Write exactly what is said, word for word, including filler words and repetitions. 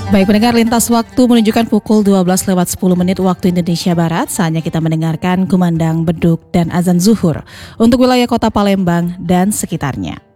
Baik pendengar, lintas waktu menunjukkan pukul dua belas lewat sepuluh menit waktu Indonesia Barat. Saatnya kita mendengarkan kumandang beduk dan azan zuhur untuk wilayah kota Palembang dan sekitarnya.